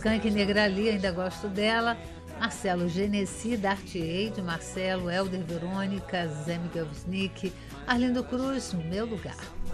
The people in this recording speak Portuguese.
Skank Negrali, ainda gosto dela. Marcelo Genesi, Darty Aid, Marcelo, Helder Verônica, Zé Miguel Wisnik, Arlindo Cruz, No Meu Lugar.